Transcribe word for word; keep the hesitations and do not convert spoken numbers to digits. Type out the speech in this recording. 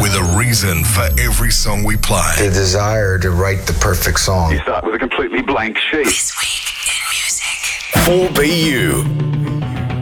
with a reason for every song we play. The desire to write the perfect song. You start with a completely blank sheet. This week in music. four B U.